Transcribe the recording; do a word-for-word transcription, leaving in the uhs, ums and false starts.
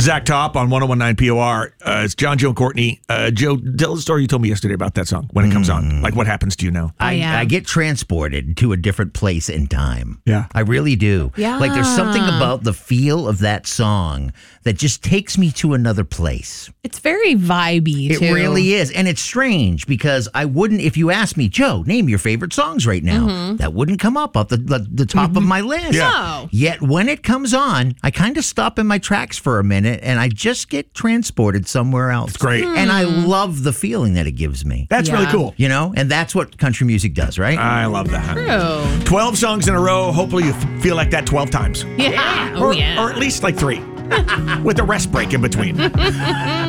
Zach Top on one oh one point nine P O R. Uh, it's John, Joe, and Courtney. Uh, Joe, tell the story you told me yesterday about that song when it comes on. Like, what happens to you now? I, Oh, yeah. I get transported to a different place in time. Yeah. I really do. Yeah. Like, there's something about the feel of that song that just takes me to another place. It's very vibey, It too. really is. And it's strange because I wouldn't, if you asked me, Joe, name your favorite songs right now, Mm-hmm. that wouldn't come up off the, the, the top of my list. Yeah. No. Yet when it comes on, I kind of stop in my tracks for a minute and I just get transported somewhere else. It's great. And I love the feeling that it gives me. That's really Yeah. cool. You know, and that's what country music does, right? I love that. True. twelve songs in a row. Hopefully you f- feel like that twelve times. Yeah. Oh, or, yeah. or at least like three with a rest break in between.